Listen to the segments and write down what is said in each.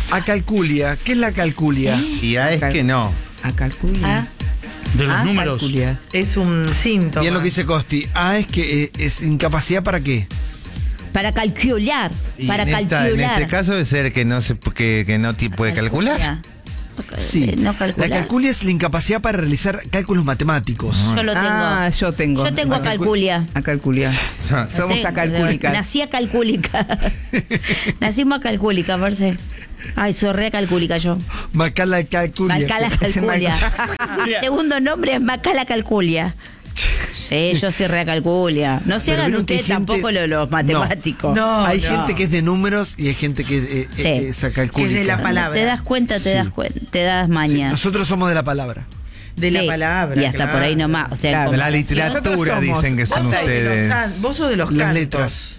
Acalculia. ¿Qué es la acalculia? Y A es que no. Acalculia. De los números. Acalculia. Es un síntoma. Bien lo que dice Costi. A es que es incapacidad ¿para qué? Para calcular. Y Para en calcular. este caso debe ser que no se que no puede calcular. Sí. No calcular. La calculia es la incapacidad para realizar cálculos matemáticos. Yo lo tengo. Yo tengo. Yo tengo acalculia. Acalculia. Somos acalcúlicas. Nací acalcúlica. Nacimos acalcúlica, parece. Ay, soy re acalcúlica yo. Macala calculia. Macala calculia. Mi segundo nombre es Macala calculia. Sí, yo soy re calculia. No se Pero hagan vieron que hay ustedes tampoco gente- los matemáticos. No, Hay no. gente que es de números y hay gente que Sí. es acalcúlica. Que es de la palabra. Te das cuenta, te Sí. das cuenta, te das Sí, maña. nosotros somos de la palabra. De la Sí, palabra. y hasta claro. por ahí nomás. O sea, Claro. De la comparación. literatura Nosotros somos- dicen que son Vos sos de los ustedes. vos sos de los Las cantos. letras.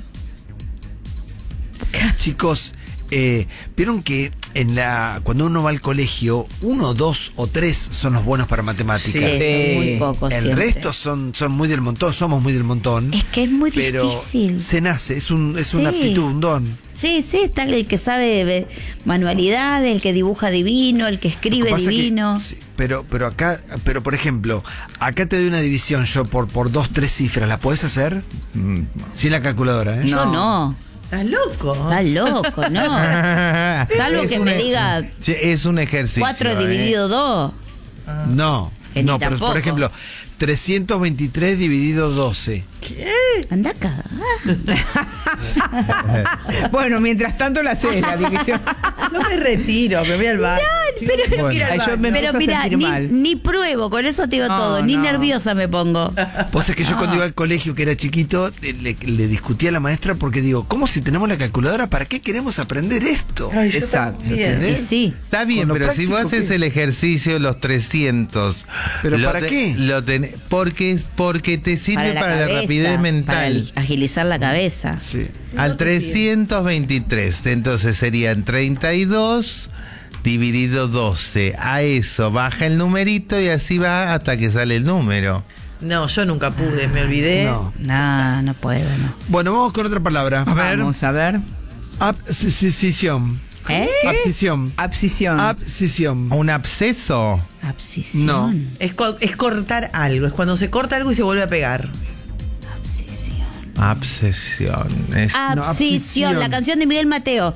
Chicos, vieron que cuando uno va al colegio, 1, 2 o 3 son los buenos para matemáticas. Sí, son muy pocos El siempre. resto son muy del montón, somos muy del montón. Es que es muy pero difícil. se nace, es Sí. una aptitud, un don. Sí, está el que sabe de manualidades, el que dibuja divino, el que Lo escribe que pasa que- divino. sí, pero por ejemplo, acá te doy una división yo por 2, 3 cifras, ¿la podés hacer? Sin la calculadora, ¿eh? Yo no. ¿Estás loco? Estás loco, ¿no? Salvo Es que un me diga Sí, es un ejercicio. 4 dividido 2. No, Que ni no, pero tampoco. por ejemplo, 323 dividido 12. Anda acá. Bueno, mientras tanto la sé, la división. No me retiro, me voy al baño. pero- Chicos, tengo que ir al Ay, yo baño. me Pero empiezo a mira, sentir mal. ni pruebo, con eso te digo No, todo. Ni no. nerviosa me pongo. Vos sabés que yo cuando iba al colegio, que era chiquito, le discutía a la maestra porque digo, ¿cómo si tenemos la calculadora? ¿Para qué queremos aprender esto? Ay, yo Exacto. también. Y ¿Entendés? sí. Está bien, Con lo pero si vos práctico haces que- el ejercicio los 300. ¿Pero para qué? Porque te sirve para la cabeza, rapidez mental. Para agilizar la cabeza. Sí. Al 323, entonces serían 32 dividido 12. A eso baja el numerito y así va hasta que sale el número. No, yo nunca pude, me olvidé. No. No, no puedo, no. Bueno, vamos con otra palabra. Vamos a ver. Abscisión. ¿Eh? Abscisión. Abscisión. Abscisión. ¿Un absceso? Abscisión. No. Es cortar algo, es cuando se corta algo y se vuelve a pegar. Abscisión. Abscesión. Es- Abscisión. abscisión. La canción de Miguel Mateo.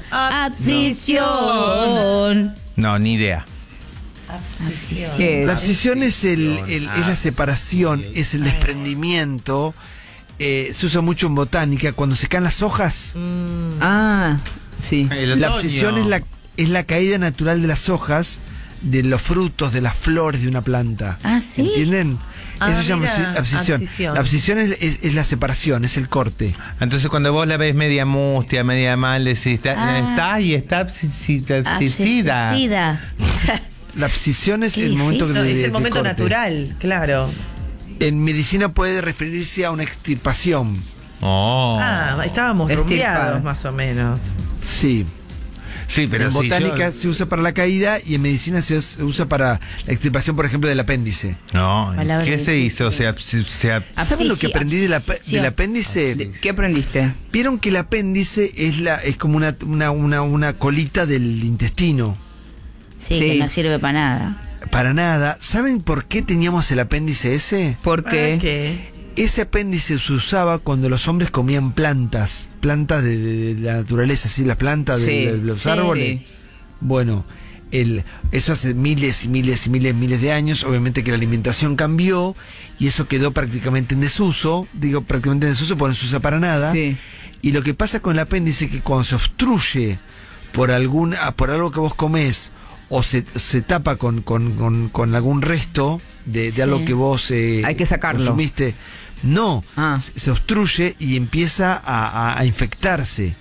Abscisión. No, ni idea. Abscisión. ¿Qué La es? abscisión es es la separación, es el desprendimiento. Se usa mucho en botánica. Cuando se caen las hojas, Ah, sí. la abscisión es la caída natural de las hojas, de los frutos, de las flores de una planta. Ah, ¿sí? ¿Entienden? Ah, Eso se llama mira, abscisión. abscisión. La abscisión es la separación, es el corte. Entonces cuando vos la ves media mustia, media mal, decís, está abscicida. Abscicida. La abscisión es Qué el momento difícil. de, Es de el momento corte. natural, claro. En medicina puede referirse a una extirpación. Oh. Ah, estábamos Estirpar. rumbeados más o menos. Sí. Sí, pero en si botánica yo- se usa para la caída y en medicina se usa para la extirpación, por ejemplo, del apéndice. No, Palabra ¿qué se difícil. hizo? ¿Saben lo que aprendí del abscisión. apéndice? ¿Qué aprendiste? Vieron que el apéndice es como una colita del intestino. Sí, Sí. que no sirve para nada. Para nada. ¿Saben por qué teníamos el apéndice ese? ¿Por qué? ¿Qué? Ese apéndice se usaba cuando los hombres comían plantas de la naturaleza, ¿sí? Las plantas Sí, de los sí, árboles. sí. Bueno, eso hace miles y miles de años. Obviamente que la alimentación cambió y eso quedó prácticamente en desuso. Digo prácticamente en desuso porque no se usa para nada. Sí. Y lo que pasa con el apéndice es que cuando se obstruye por algo que vos comés o se tapa con algún resto de Sí. algo que vos Hay que sacarlo. consumiste, no, Ah. se obstruye y empieza a infectarse.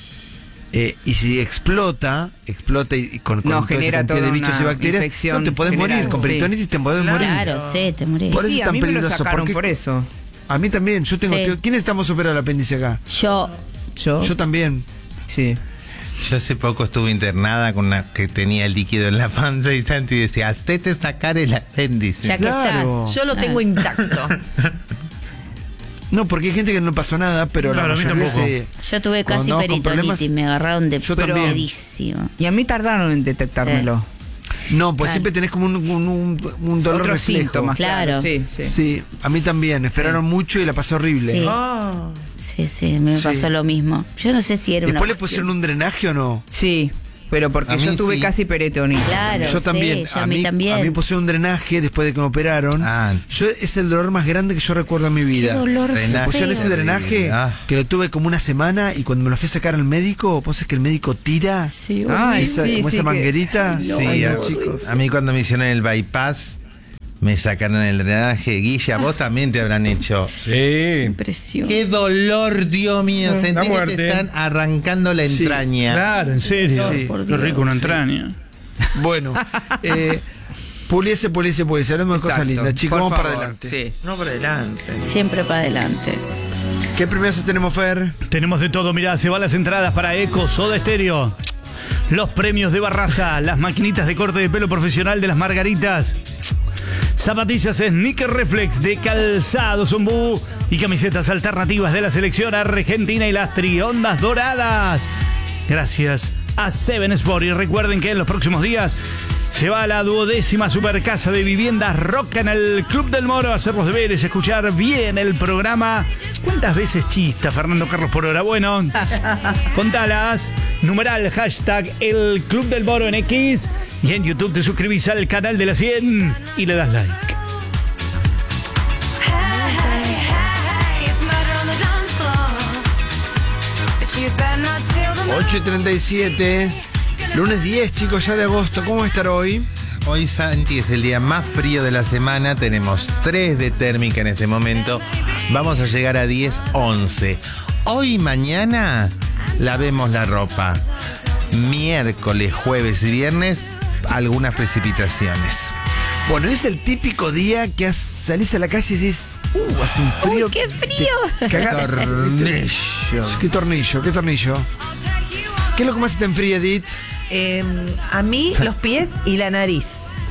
Y si explota y con No, toda esa genera cantidad de toda bichos y una bacterias, infección no te podés general, morir, con sí. peritonitis te podés morir. Claro, sí, te morís. Por eso Sí, es a tan mí me lo peligroso, sacaron porque- por eso. A mí también, yo tengo. Sí. ¿Quiénes estamos operados el apéndice acá? Yo. ¿Yo? Yo también. Sí. Yo hace poco estuve internada con una que tenía líquido en la panza y Santi decía, hazte sacar el apéndice. Ya que Claro. estás. Yo lo tengo intacto. No, porque hay gente que no pasó nada, pero Claro, la a mí mayoría tampoco. Yo tuve casi cuando andamos con peritonitis, me agarraron de Yo también. pedísimo. Y a mí tardaron en detectármelo. No, pues Claro. siempre tenés como un dolor Otros reflejo. síntomas, Claro. Sí, sí. Sí, a mí también. Esperaron mucho y la pasé horrible. Sí. Ah. Sí, me Sí. pasó lo mismo. Yo no sé si era ¿Después una le pusieron un drenaje o no? Sí, pero porque A mí yo tuve sí. casi peritonitis. Claro, Yo también. sí, yo a mí también. A mí pusieron un drenaje después de que me operaron. Ah. Es el dolor más grande que yo recuerdo en mi vida. Qué dolor Drenaje. Me pusieron feo. ese drenaje Ah. que lo tuve como una semana y cuando me lo fui a sacar al médico, vos es que el médico tira Sí, Ay, esa, sí, como sí, esa que- manguerita. Sí, Ay, no, a, chicos. a mí cuando me hicieron el bypass, me sacaron el drenaje. Guille, a vos también te habrán hecho. Sí. Impresión. ¡Qué dolor, Dios mío! Sentí que te muerte. están arrancando la Sí, entraña. Claro, en serio. Sí. Por Qué Dios. rico una entraña. Bueno, puliese. Hablemos de cosas Exacto. lindas. Chicos, Por vamos para favor, adelante. Sí. No para adelante. Siempre para adelante. ¿Qué premios tenemos, Fer? Tenemos de todo, mirá, se van las entradas para Eco, Soda Stereo. Los premios de Barraza, las maquinitas de corte de pelo profesional de las Margaritas. Zapatillas Sneaker Reflex de Calzado Zumbú y camisetas alternativas de la selección argentina y las Triondas Doradas. Gracias a Seven Sport. Y recuerden que en los próximos días se va a la 12ª Supercasa de Viviendas Roca en el Club del Moro a hacer los deberes, escuchar bien el programa. ¿Cuántas veces chista Fernando Carlos por hora? Bueno, contalas. Numeral hashtag el Club del Moro en X. Y en YouTube te suscribís al canal de la 100 y le das like. Hey, it's murder on the dance floor. But you better not steal the 8:37. Lunes 10, chicos, ya de agosto. ¿Cómo va a estar hoy? Hoy, Santi, es el día más frío de la semana. Tenemos 3 de térmica en este momento. Vamos a llegar a 10, 11. Hoy y mañana lavemos la ropa. Miércoles, jueves y viernes, algunas precipitaciones. Bueno, es el típico día que salís a la calle y decís, hace un frío. ¡Uy, qué frío! te cagás. Tornillo. ¿Qué tornillo? ¿Qué tornillo? ¿Qué es lo que más te enfría, Edith? A mí, los pies y la nariz.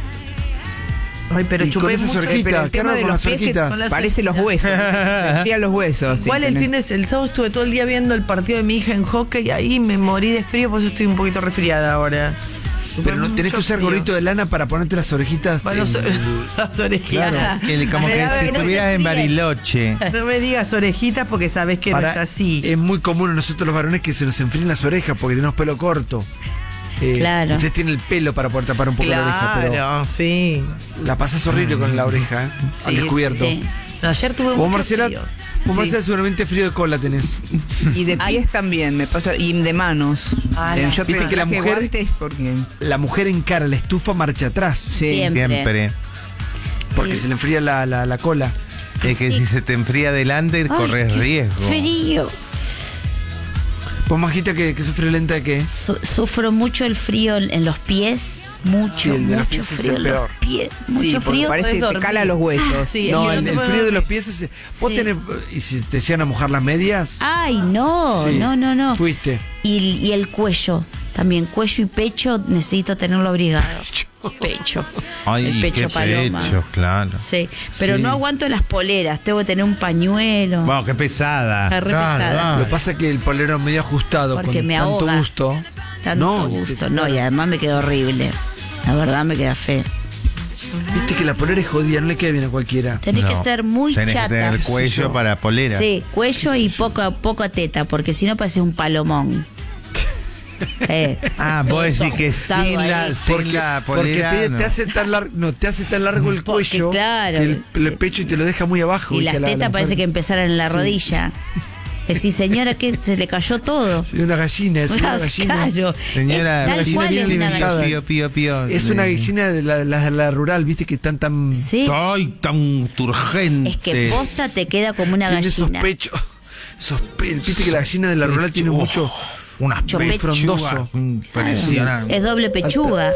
Ay, pero Y con chupé esas mucho. orejitas. Pero el ¿Qué tema hago de con los las pies que orejitas? Con las parece los huesos. Me enfría los huesos. Igual sí, el sábado estuve todo el día viendo el partido de mi hija en hockey y ahí me morí de frío, por eso estoy un poquito resfriada ahora. Pero no tenés que usar gorrito de lana para ponerte las orejitas. Bueno, las orejitas. Claro. Como Me que da si vergüenza estuvieras en fría. Bariloche. No me digas orejitas porque sabes que no es así. Es muy común a nosotros los varones que se nos enfríen las orejas porque tenemos pelo corto. Claro. Ustedes tienen el pelo para poder tapar un poco la oreja, pero Claro, sí. la pasas horrible con la oreja, Sí, al descubierto. Sí. No, ayer tuve Vos, mucho Marcela, frío. vos, Sí. Marcela, seguramente frío de cola tenés. Y de pies también me pasa. Y de manos. Ah, Yo viste tengo que la traje mujer- guantes porque. La mujer encara la estufa marcha atrás Sí. Siempre. Siempre. porque se le enfría la cola. Es que si se te enfría adelante, Ay, corres qué riesgo. Frío. Vos, Majita, que sufre lenta de qué? Sufro mucho el frío en los pies. Mucho, Sí, el de los mucho pies es frío el en peor. los pies. Sí, Mucho porque frío. parece que te dormir. cala los huesos. Sí, No, es el que no te frío de puedo los dormir. pies es. Vos Sí. tenés. ¿Y si te llegan a mojar las medias? Ay, no, Sí. no. Fuiste. Y el cuello. También cuello y pecho necesito tenerlo abrigado. Pecho. Ay, el pecho qué paloma. pecho, claro. Sí, pero Sí. no aguanto las poleras. Tengo que tener un pañuelo. Wow, qué pesada. Está re pesada. Lo que pasa es que el polero medio ajustado, Porque con me tanto ahoga. gusto. Tanto no, gusto. No, y además me queda horrible. La verdad me queda feo. Viste que la polera es jodida, no le queda bien a cualquiera. Tenés No, que ser muy tenés chata. que tener cuello yo. para polera. Sí, cuello y poca teta, porque si no pareces un palomón. Ah, vos decís que Estado sin ahí. la Porque polera. te no. hace tan largo, no, te hace tan largo el Porque, cuello claro. que el pecho y te lo deja muy abajo. Y las ¿viste? La tetas parece que mujer. empezaron en la rodilla. Decís, señora, que se le cayó todo. Sí, una gallina, es una gallina. Claro. Señora, Tal gallina cual bien es una alimentada. gallina. Pío, pío. Es una gallina de la rural, viste que están tan. Sí. Ay, tan turgente. Es que posta te queda como una Tiene esos gallina. pechos. Viste que la gallina de la rural tiene mucho. Unas Mucho pechugas frondoso. impresionantes. Es doble pechuga.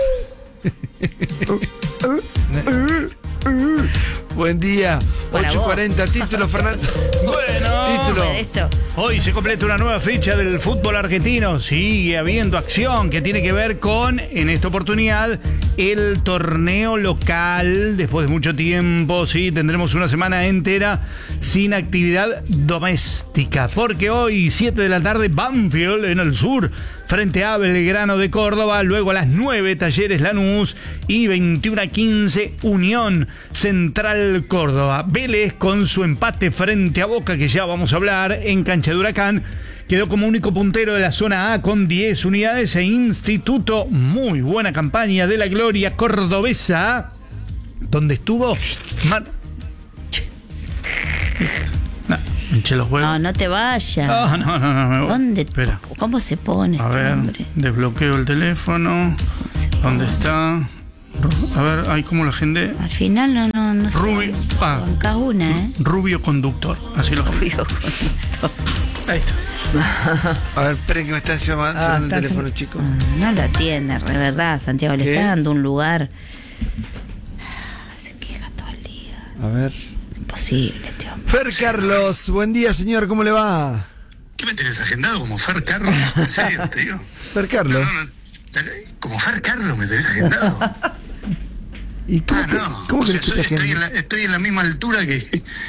Buen día. Para 8:40, título, Fernando. Bueno. Título. De esto. Hoy se completa una nueva fecha del fútbol argentino. Sigue habiendo acción que tiene que ver con, en esta oportunidad, el torneo local. Después de mucho tiempo, sí, tendremos una semana entera sin actividad doméstica. Porque hoy, 7 de la tarde, Banfield en el sur, frente a Belgrano de Córdoba. Luego a las 9, Talleres Lanús. Y 21:15, Unión Central Córdoba. Vélez con su empate frente a Boca, que ya vamos a hablar, en cancha de Huracán, quedó como único puntero de la zona A con 10 unidades. E Instituto, muy buena campaña de la gloria cordobesa, donde estuvo... Hinché los huevos. No, no te vayas. No. ¿Dónde? Espera. ¿Cómo se pone A este ver, hombre? desbloqueo el teléfono. ¿Dónde está? A ver, ahí cómo lo agendé. Al final no sé. Rubio. Bancás una, ¿eh? Rubio conductor. Así lo Rubio pongo. conductor. Ahí está. A ver, esperen que me están llamando sonando el teléfono, chicos. No lo atiende, de verdad, Santiago. Le ¿Qué? está dando un lugar. Se queja todo el día. A ver. Imposible, este hombre. Fer Carlos, buen día, señor, ¿cómo le va? ¿Qué me tenés agendado como Fer Carlos? ¿En serio, te digo? Fer Carlos. Como Fer Carlos me tenés agendado. ¿Y cómo, No. cómo O sea, querés que te estoy agende? estoy en la misma altura que